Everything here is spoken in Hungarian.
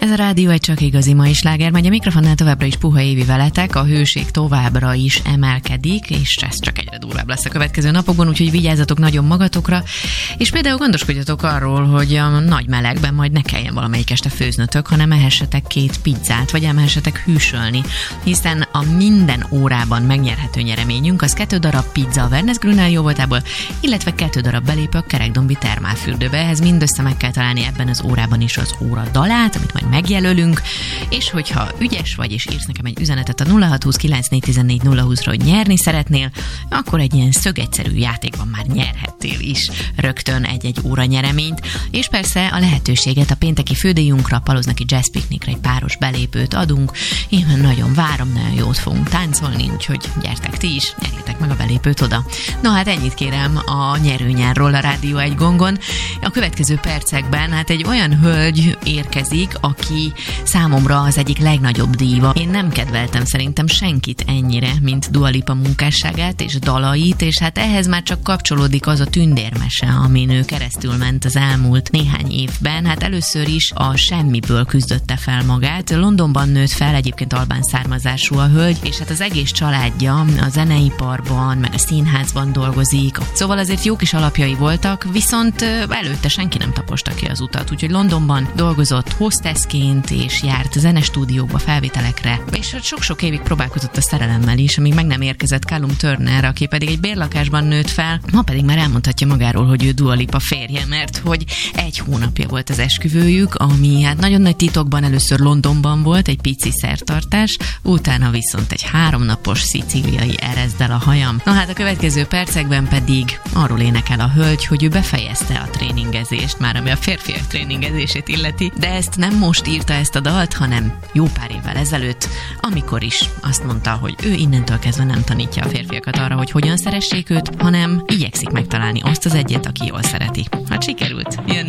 Ez a rádió egy csak igazi mai sláger, megy a mikrofonnál továbbra is Puha Évi veletek, a hőség továbbra is emelkedik, és ez csak egyre durvább lesz a következő napokban, úgyhogy vigyázzatok nagyon magatokra, és például gondoskodjatok arról, hogy a nagy melegben majd ne kelljen valamelyik este főznötök, hanem ehessetek 2 pizzát, vagy elmehessetek hűsölni, hiszen a minden órában megnyerhető nyereményünk az 2 darab pizza a Wernesgrünnel jóvoltából, illetve 2 darab belépő a Kerekdombi termálfürdőbe. Ehhez mindössze meg kell találni ebben az órában is az óra dalát, amit majd megjelölünk, és hogyha ügyes vagy, és írsz nekem egy üzenetet a 0629414020-ra, hogy nyerni szeretnél, akkor egy ilyen szögegyszerű játékban már nyerhettél is rögtön egy óra nyereményt, és persze a lehetőséget a pénteki fődíjunkra, Paloznaki Jazz Picnicre egy páros belépőt adunk. Én nagyon várom, nagyon jót fogunk táncolni, úgyhogy gyertek ti is, nyerjétek meg a belépőt oda. No hát ennyit kérem a nyerőnyárról a Rádió 1 gongon. A következő percekben hát egy olyan hölgy érkezik, aki számomra az egyik legnagyobb díva. Én nem kedveltem szerintem senkit ennyire, mint Dua Lipa munkásságát és dalait, és hát ehhez már csak kapcsolódik az a tündérmese, amin ő keresztül ment az elmúlt néhány évben. Hát először is a semmiből küzdötte fel magát. Londonban nőtt fel, egyébként albán származású a hölgy, és hát az egész családja a zeneiparban, meg a színházban dolgozik. Szóval azért jó kis alapjai voltak, viszont előtte senki nem taposta ki az utat, úgyhogy Londonban dolgozott hostessként, és járt zenestúdióba, felvételekre, és sok-sok évig próbálkozott a szerelemmel is, amíg meg nem érkezett Callum Turner, aki pedig egy bérlakásban nőtt fel, ma pedig már elmondhatja magáról, hogy ő Dua Lipa férje, mert hogy 1 hónapja volt az esküvőjük, ami hát nagyon nagy titokban először Londonban volt, egy pici szertartás, utána viszont egy 3 napos szicíliai erezdel a hajam. Na hát a következő percekben pedig arról énekel a hölgy, hogy ő befejezte a tréningezést, már ami a férfiak tréningezését illeti, de ezt nem most írta ezt a dalt, hanem jó pár évvel ezelőtt, amikor is azt mondta, hogy ő innentől kezdve nem tanítja a férfiakat arra, hogy hogyan szeressék őt, hanem igyekszik megtalálni azt az egyet, aki jól szereti. Hát sikerült. Jön